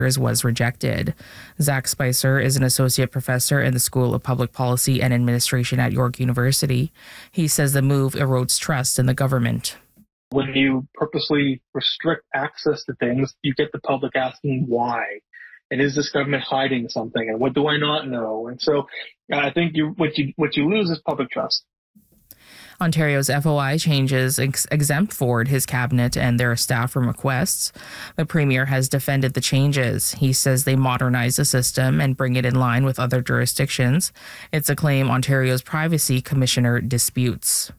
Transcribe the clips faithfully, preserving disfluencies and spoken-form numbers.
was rejected. Zach Spicer is an associate professor in the School of Public Policy and Administration at York University. He says the move erodes trust in the government. When you purposely restrict access to things, you get the public asking why. And is this government hiding something? And what do I not know? And so uh, I think you, what you what you lose is public trust. Ontario's F O I changes ex- exempt Ford, his cabinet, and their staff from requests. The premier has defended the changes. He says they modernize the system and bring it in line with other jurisdictions. It's a claim Ontario's privacy commissioner disputes.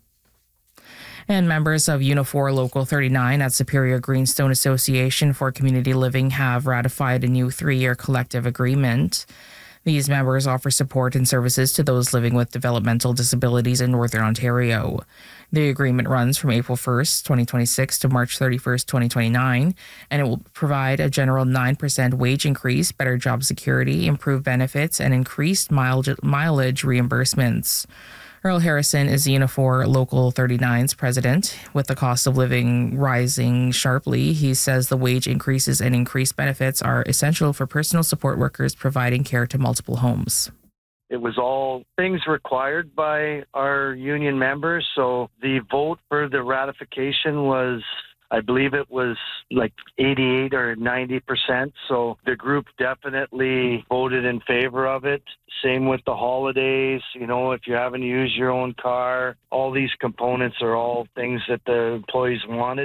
And members of Unifor Local thirty-nine at Superior Greenstone Association for Community Living have ratified a new three-year collective agreement. These members offer support and services to those living with developmental disabilities in Northern Ontario. The agreement runs from April first, twenty twenty-six to March thirty-first, twenty twenty-nine, and it will provide a general nine percent wage increase, better job security, improved benefits, and increased mileage reimbursements. Earl Harrison is Unifor Local thirty-nine's president. With the cost of living rising sharply, he says the wage increases and increased benefits are essential for personal support workers providing care to multiple homes. It was all things required by our union members, so the vote for the ratification was, I believe it was like eighty-eight or ninety percent. So the group definitely voted in favor of it. Same with the holidays. You know, if you're having to use your own car, all these components are all things that the employees wanted.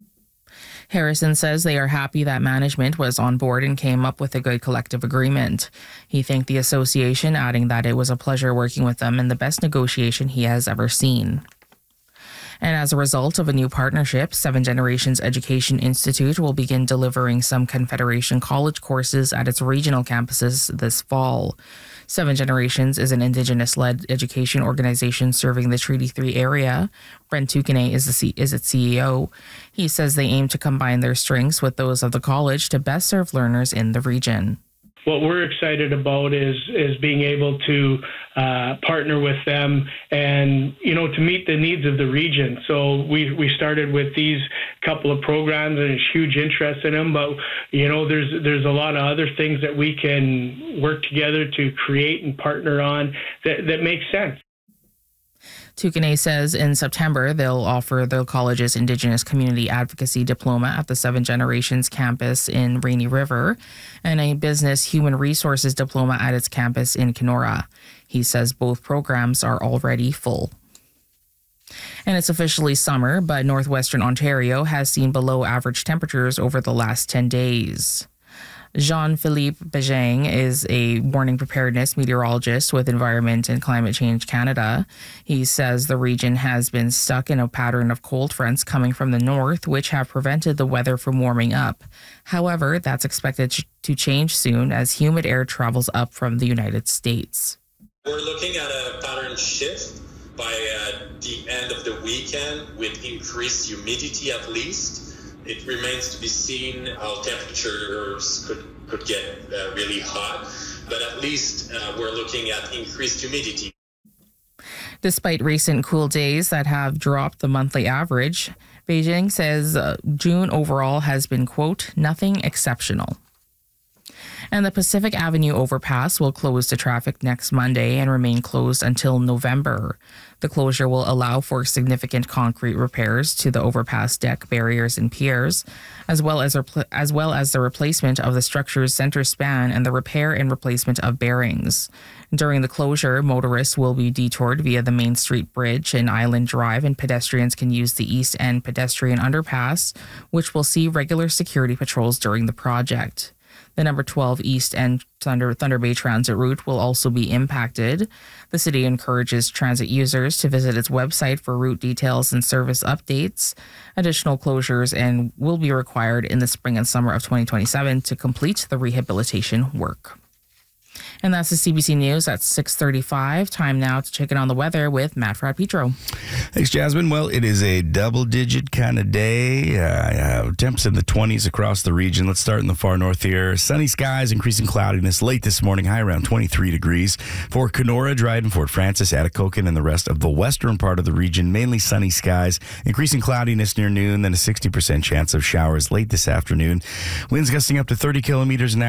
Harrison says they are happy that management was on board and came up with a good collective agreement. He thanked the association, adding that it was a pleasure working with them and the best negotiation he has ever seen. And as a result of a new partnership, Seven Generations Education Institute will begin delivering some Confederation College courses at its regional campuses this fall. Seven Generations is an Indigenous-led education organization serving the Treaty three area. Brent Tukane is, the C- is its C E O. He says they aim to combine their strengths with those of the college to best serve learners in the region. What we're excited about is is being able to uh, partner with them and, you know, to meet the needs of the region. So we we started with these couple of programs and there's huge interest in them, but, you know, there's there's a lot of other things that we can work together to create and partner on that, that make sense. Tukane says in September they'll offer the college's Indigenous Community Advocacy Diploma at the Seven Generations campus in Rainy River and a Business Human Resources Diploma at its campus in Kenora. He says both programs are already full. And it's officially summer, but northwestern Ontario has seen below average temperatures over the last ten days. Jean-Philippe Bejang is a warning preparedness meteorologist with Environment and Climate Change Canada. He says the region has been stuck in a pattern of cold fronts coming from the north, which have prevented the weather from warming up. However, that's expected to change soon as humid air travels up from the United States. We're looking at a pattern shift by uh, the end of the weekend with increased humidity at least. It remains to be seen how temperatures could, could get uh, really hot, but at least uh, we're looking at increased humidity. Despite recent cool days that have dropped the monthly average, Beijing says uh, June overall has been, quote, nothing exceptional. And the Pacific Avenue overpass will close to traffic next Monday and remain closed until November. The closure will allow for significant concrete repairs to the overpass deck, barriers, and piers, as well as repl- as well as the replacement of the structure's center span and the repair and replacement of bearings. During the closure, motorists will be detoured via the Main Street Bridge and Island Drive, and pedestrians can use the East End pedestrian underpass, which will see regular security patrols during the project. The number twelve East End Thunder, Thunder Bay Transit route will also be impacted. The city encourages transit users to visit its website for route details and service updates. Additional closures and will be required in the spring and summer of twenty twenty-seven to complete the rehabilitation work. And that's the C B C News at six thirty-five. Time now to check in on the weather with Matt Fratt-Petro. Thanks, Jasmine. Well, it is a double-digit kind of day. Uh, uh, temps in the twenties across the region. Let's start in the far north here. Sunny skies, increasing cloudiness late this morning, high around twenty-three degrees. For Kenora, Dryden, Fort Francis, Atikokan, and the rest of the western part of the region, mainly sunny skies, increasing cloudiness near noon, then a sixty percent chance of showers late this afternoon. Winds gusting up to thirty kilometers an hour.